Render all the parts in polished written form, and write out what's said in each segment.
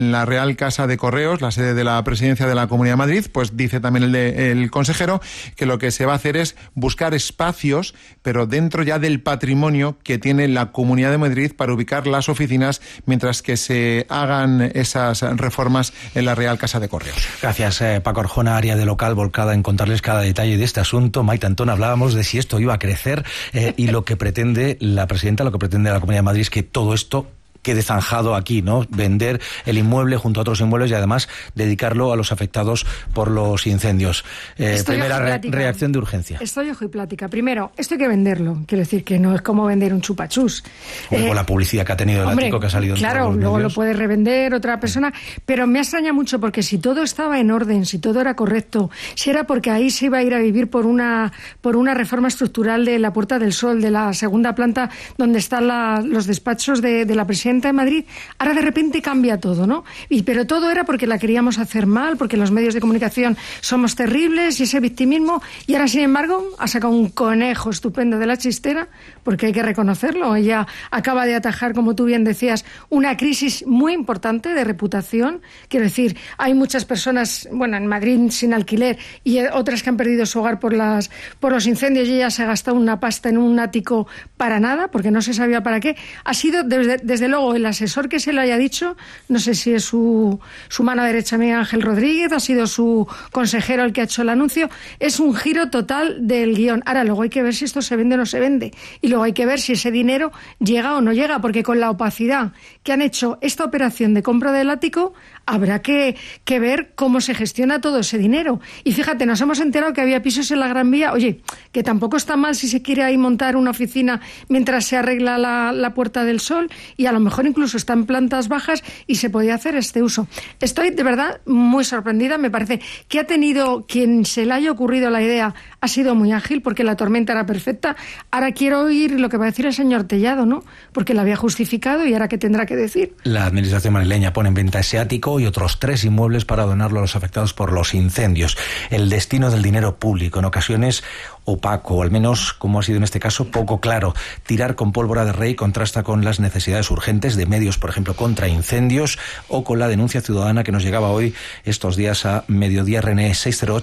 la Real Casa de Correos, la sede de la Presidencia de la Comunidad de Madrid, pues dice también el consejero que lo que se va a hacer es buscar espacios, pero dentro ya del patrimonio que tiene la Comunidad de Madrid para ubicar las oficinas mientras que se hagan esas reformas en la Real Casa de Correos. Gracias, Paco Arjona, área de local volcada en contarles cada detalle de este asunto. Maite Antón, hablábamos de si esto iba a crecer y lo que pretende la presidenta, lo que pretende la Comunidad de Madrid es que todo esto quede zanjado aquí, ¿no? Vender el inmueble junto a otros inmuebles y además dedicarlo a los afectados por los incendios. Primera reacción de urgencia. Estoy ojo y plática. Primero, esto hay que venderlo. Quiero decir que no es como vender un chupachús. Con la publicidad que ha tenido el ático que ha salido en claro, todos los luego medios. lo puede revender otra persona. Pero me extraña mucho porque si todo estaba en orden, si todo era correcto, si era porque ahí se iba a ir a vivir por una reforma estructural de la Puerta del Sol, de la segunda planta donde están los despachos de la presidenta de Madrid, ahora de repente cambia todo, ¿no? Pero todo era porque la queríamos hacer mal, porque los medios de comunicación somos terribles y ese victimismo, y ahora, sin embargo, ha sacado un conejo estupendo de la chistera, porque hay que reconocerlo. Ella acaba de atajar, como tú bien decías, una crisis muy importante de reputación. Quiero decir, hay muchas personas, bueno, en Madrid sin alquiler y otras que han perdido su hogar por los incendios, y ella se ha gastado una pasta en un ático para nada, porque no se sabía para qué. Ha sido, desde luego, el asesor que se lo haya dicho, no sé si es su mano derecha, Miguel Ángel Rodríguez, ha sido su consejero el que ha hecho el anuncio, es un giro total del guión. Ahora, luego hay que ver si esto se vende o no se vende, y luego hay que ver si ese dinero llega o no llega, porque con la opacidad que han hecho esta operación de compra del ático, habrá que ver cómo se gestiona todo ese dinero. Y fíjate, nos hemos enterado que había pisos en la Gran Vía, oye, que tampoco está mal si se quiere ahí montar una oficina mientras se arregla la Puerta del Sol, y a lo mejor incluso está en plantas bajas y se podía hacer este uso. Estoy de verdad muy sorprendida, me parece que ha tenido, quien se le haya ocurrido la idea, ha sido muy ágil, porque la tormenta era perfecta. Ahora quiero oír lo que va a decir el señor Tellado, ¿no? Porque la había justificado, y ahora ¿qué tendrá que decir? La administración madrileña pone en venta ese ático y otros 3 inmuebles para donarlo a los afectados por los incendios. El destino del dinero público, en ocasiones opaco, o al menos, como ha sido en este caso, poco claro. Tirar con pólvora de rey contrasta con las necesidades urgentes de medios, por ejemplo, contra incendios, o con la denuncia ciudadana que nos llegaba hoy, estos días, a Mediodía René,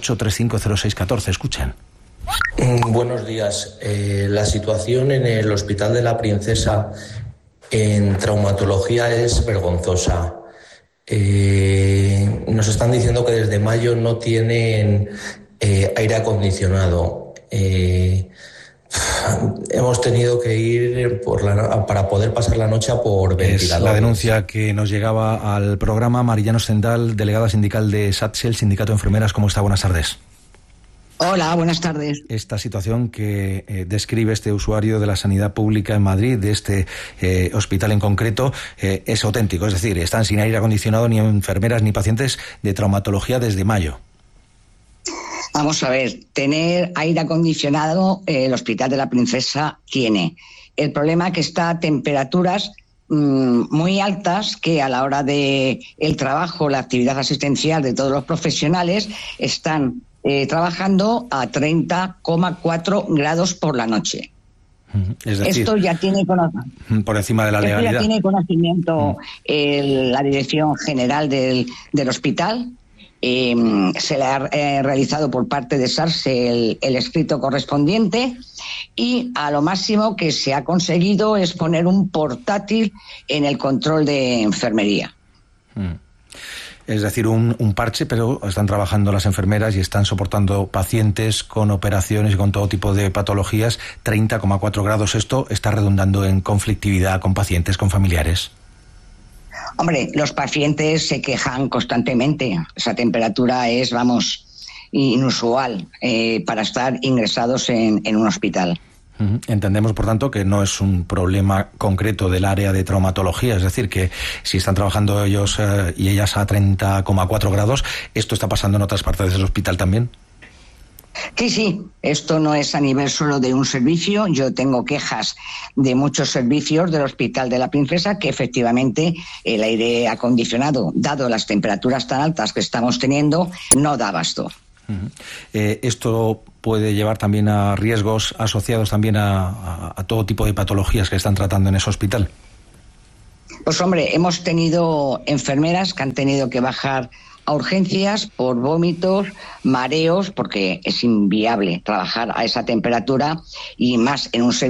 608-350614. Escuchen. Buenos días. La situación en el Hospital de la Princesa en traumatología es vergonzosa. Nos están diciendo que desde mayo no tienen aire acondicionado. Hemos tenido que ir para poder pasar la noche por ventilador. Es la denuncia que nos llegaba al programa. Marillano Sendal, delegada sindical de SATSE, el Sindicato de Enfermeras. ¿Cómo está? Buenas tardes. Hola, buenas tardes. Esta situación que describe este usuario de la sanidad pública en Madrid, de este hospital en concreto, es auténtico. Es decir, están sin aire acondicionado ni enfermeras ni pacientes de traumatología desde mayo. Vamos a ver, tener aire acondicionado el Hospital de la Princesa tiene. El problema es que está a temperaturas muy altas, que a la hora de el trabajo, la actividad asistencial de todos los profesionales, están trabajando a 30,4 grados por la noche. Es decir, esto ya tiene conocimiento. Por encima de la legalidad. Ya tiene conocimiento la Dirección General del hospital. Se le ha realizado por parte de SATSE el escrito correspondiente, y a lo máximo que se ha conseguido es poner un portátil en el control de enfermería. Es decir, un parche, pero están trabajando las enfermeras y están soportando pacientes con operaciones y con todo tipo de patologías. 30,4 grados, esto está redundando en conflictividad con pacientes, con familiares. Hombre, los pacientes se quejan constantemente. Esa temperatura es, inusual para estar ingresados en un hospital. Entendemos, por tanto, que no es un problema concreto del área de traumatología, es decir, que si están trabajando ellos y ellas a 30,4 grados, ¿esto está pasando en otras partes del hospital también? Sí, esto no es a nivel solo de un servicio. Yo tengo quejas de muchos servicios del Hospital de la Princesa que efectivamente el aire acondicionado, dado las temperaturas tan altas que estamos teniendo, no da abasto. Esto puede llevar también a riesgos asociados también a todo tipo de patologías que están tratando en ese hospital. Pues hombre, hemos tenido enfermeras que han tenido que bajar a urgencias por vómitos, mareos, porque es inviable trabajar a esa temperatura y más en un servicio